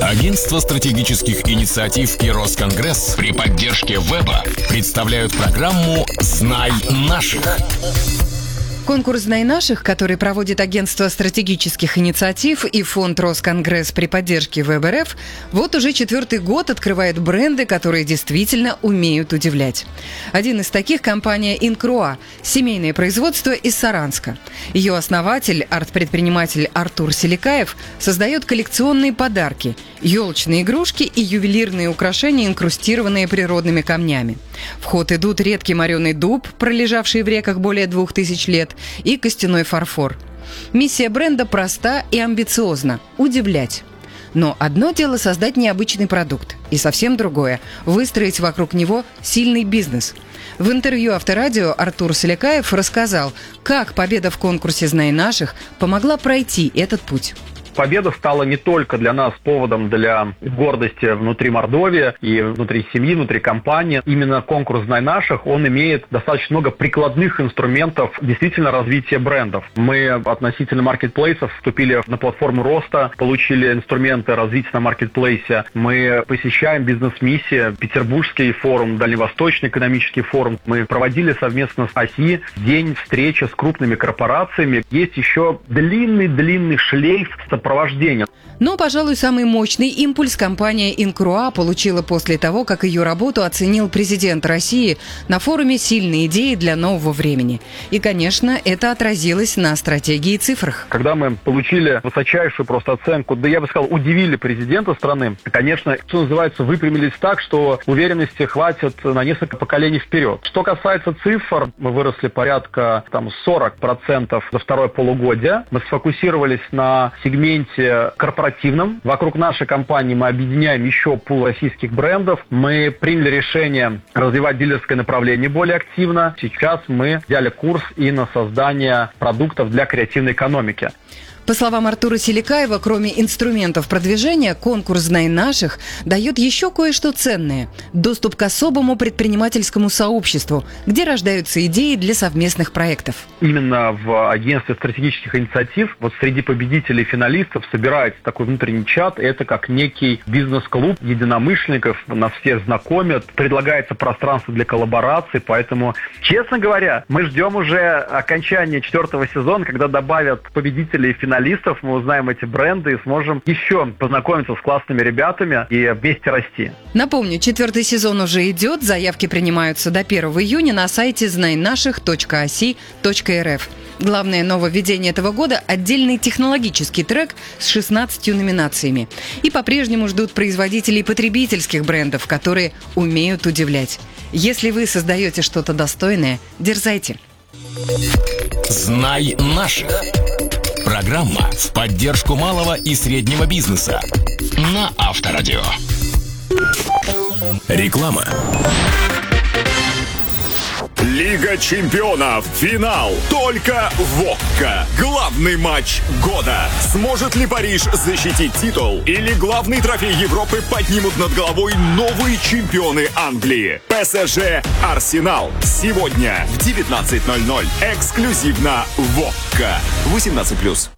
Агентство стратегических инициатив и Росконгресс при поддержке ВЭБа представляют программу «Знай наших». Конкурс «Знай наших», который проводит Агентство стратегических инициатив и фонд Росконгресс при поддержке ВЭБ-РФ, вот уже 4-й год открывает бренды, которые действительно умеют удивлять. Один из таких – компания «Инкруа», семейное производство из Саранска. Ее основатель, арт-предприниматель Артур Селикаев, создает коллекционные подарки – елочные игрушки и ювелирные украшения, инкрустированные природными камнями. В ход идут редкий мореный дуб, пролежавший в реках более 2000 лет, и костяной фарфор. Миссия бренда проста и амбициозна – удивлять. Но одно дело создать необычный продукт, и совсем другое – выстроить вокруг него сильный бизнес. В интервью Авторадио Артур Селикаев рассказал, как победа в конкурсе «Знай наших» помогла пройти этот путь. Победа стала не только для нас поводом для гордости внутри Мордовии и внутри семьи, внутри компании. Именно конкурс «Знай наших», он имеет достаточно много прикладных инструментов действительно развития брендов. Мы относительно маркетплейсов вступили на платформу роста, получили инструменты развития на маркетплейсе. Мы посещаем бизнес-миссии, Петербургский форум, Дальневосточный экономический форум. Мы проводили совместно с ОСИ день встречи с крупными корпорациями. Есть еще длинный шлейф сопровождения. Но, пожалуй, самый мощный импульс компания «Инкруа» получила после того, как ее работу оценил президент России на форуме «Сильные идеи для нового времени». И, конечно, это отразилось на стратегии и цифрах. Когда мы получили высочайшую просто оценку, да я бы сказал, удивили президента страны, конечно, что называется, выпрямились так, что уверенности хватит на несколько поколений вперед. Что касается цифр, мы выросли порядка 40% за второе полугодие. Мы сфокусировались на сегменте корпоративном. Вокруг нашей компании мы объединяем еще пул российских брендов. Мы приняли решение развивать дилерское направление более активно. Сейчас мы взяли курс и на создание продуктов для креативной экономики. По словам Артура Селикаева, кроме инструментов продвижения, конкурс «Знай наших» дает еще кое-что ценное – доступ к особому предпринимательскому сообществу, где рождаются идеи для совместных проектов. Именно в агентстве стратегических инициатив среди победителей и финалистов собирается такой внутренний чат. Это как некий бизнес-клуб единомышленников, нас всех знакомят, предлагается пространство для коллаборации. Поэтому, честно говоря, мы ждем уже окончания 4-го сезона, когда добавят победителей и финалистов. Мы узнаем эти бренды и сможем еще познакомиться с классными ребятами и вместе расти. Напомню, 4-й сезон уже идет. Заявки принимаются до 1 июня на сайте знайнаших.оси.рф. Главное нововведение этого года – отдельный технологический трек с 16 номинациями. И по-прежнему ждут производителей потребительских брендов, которые умеют удивлять. Если вы создаете что-то достойное, дерзайте. «Знай наших». Программа в поддержку малого и среднего бизнеса на Авторадио. Реклама. Лига чемпионов. Финал. Только ВОККА. Главный матч года. Сможет ли Париж защитить титул? Или главный трофей Европы поднимут над головой новые чемпионы Англии? ПСЖ Арсенал. Сегодня в 19:00. Эксклюзивно ВОККА. 18+.